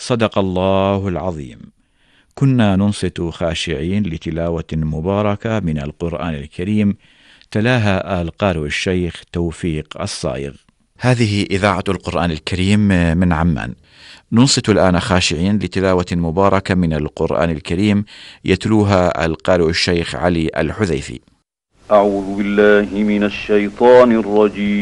صدق الله العظيم. كنا ننصت خاشعين لتلاوة مباركة من القرآن الكريم، تلاها القارئ الشيخ توفيق الصايغ. هذه إذاعة القرآن الكريم من عمان. ننصت الآن خاشعين لتلاوة مباركة من القرآن الكريم يتلوها القارئ الشيخ علي الحذيفي. أعوذ بالله من الشيطان الرجيم.